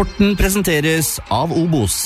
Sporten presenteres av Obos.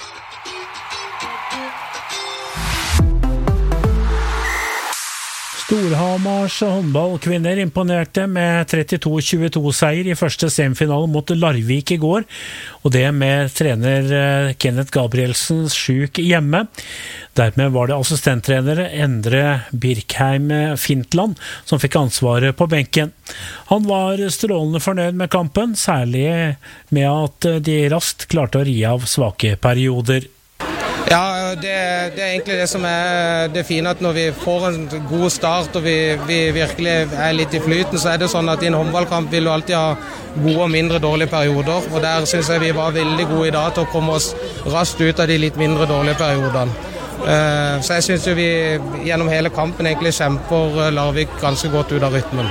Storhamars håndballkvinner imponerte med 32-22-seier i første semifinale mot Larvik i går, og det med trener Kenneth Gabrielsen syk hjemme. Dermed var det assistenttrener Endre Birkheim Fintland som fikk ansvaret på benken. Han var strålende fornøyd med kampen, særlig med at de raskt klarte å ri av svake perioder. Ja, det er egentlig det som er det fine, at når vi får en god start og vi virkelig er litt i flyten, så er det sånn at i en håndballkamp vil du alltid ha gode og mindre dårlige perioder, og der synes jeg vi var veldig gode i dag til å komme oss raskt ut av de litt mindre dårlige periodene. Så jeg synes jo vi gjennom hele kampen egentlig kjemper Larvik ganske godt ut av rytmen.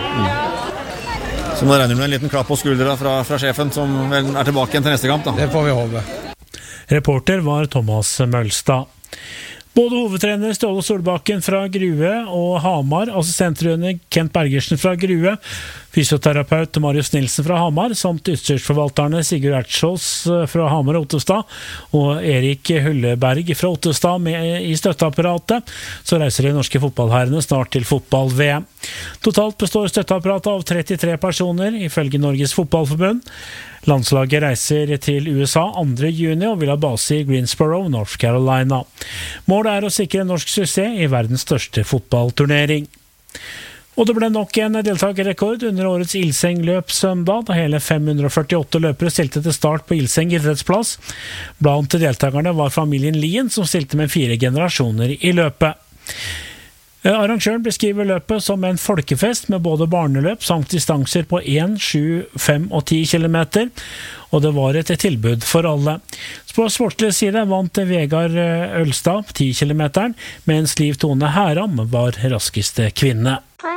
Så må regner med en liten klapp på skuldra fra sjefen, som vel er tilbake igjen til neste kamp da. Det får vi håpe. Reporter var Thomas Mølstad. Både hovedtrener Ståle Solbakken fra Grue og Hamar, assistenttrener Kent Bergersen fra Grue, fysioterapeut Marius Nilsen fra Hamar, samt utstyrsforvalterne Sigurd Ertsjås fra Hamar og Ottestad, og Erik Hulleberg fra Ottestad med i støtteapparatet, så reiser de norske fotballherrene snart til fotball-VM. Totalt består støtteapparatet av 33 personer, ifølge Norges Fotballforbund. Landslaget reiser til USA 2. juni og vil ha base i Greensboro, North Carolina. Målet er å sikre norsk suksess i verdens største fotballturnering. Og det ble nok en deltakerrekord under årets Ilseng-løp søndag, da hele 548 løpere stilte til start på Ilseng idrettsplass. Blant deltakerne var familien Lien, som stilte med 4 generasjoner i løpet. Arrangøren beskriver løpet som en folkefest med både barneløp samt distanser på 1, 7, 5 og 10 kilometer, og det var et tilbud for alle. På sportslig side vant Vegard Ølstad 10 kilometeren, mens Liv Tone Heram var raskeste kvinne.